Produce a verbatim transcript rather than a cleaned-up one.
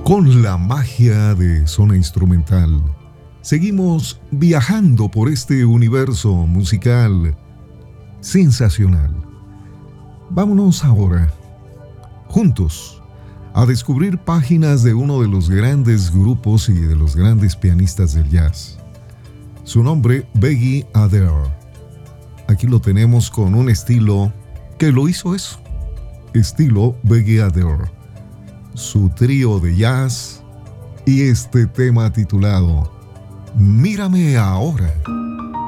Con la magia de Zona Instrumental, seguimos viajando por este universo musical sensacional. Vámonos ahora, juntos, a descubrir páginas de uno de los grandes grupos y de los grandes pianistas del jazz. Su nombre, Beggy Adair. Aquí lo tenemos con un estilo que lo hizo eso, estilo Beggy Adair. Su trío de jazz y este tema titulado Mírame ahora.